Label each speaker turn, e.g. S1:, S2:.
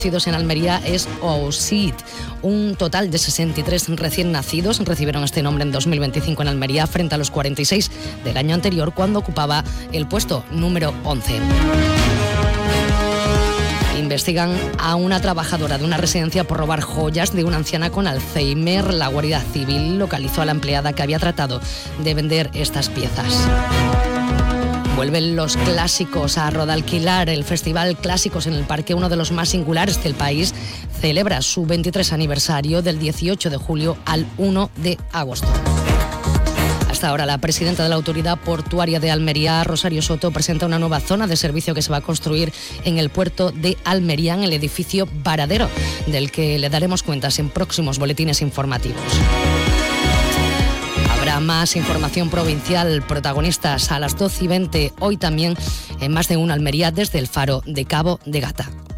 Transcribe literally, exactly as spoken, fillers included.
S1: nacidos en Almería es OSIT. Un total de sesenta y tres recién nacidos recibieron este nombre en dos mil veinticinco en Almería frente a los cuarenta y seis del año anterior, cuando ocupaba el puesto número once. Investigan a una trabajadora de una residencia por robar joyas de una anciana con Alzheimer. La Guardia Civil localizó a la empleada que había tratado de vender estas piezas. Vuelven los clásicos a Rodalquilar. El Festival Clásicos en el Parque, uno de los más singulares del país, celebra su veintitrés aniversario del dieciocho de julio al uno de agosto. Hasta ahora, la presidenta de la Autoridad Portuaria de Almería, Rosario Soto, presenta una nueva zona de servicio que se va a construir en el puerto de Almería, en el edificio Varadero, del que le daremos cuentas en próximos boletines informativos. Habrá más información provincial, protagonistas a las doce y veinte, hoy también en Más de Uno Almería desde el Faro de Cabo de Gata.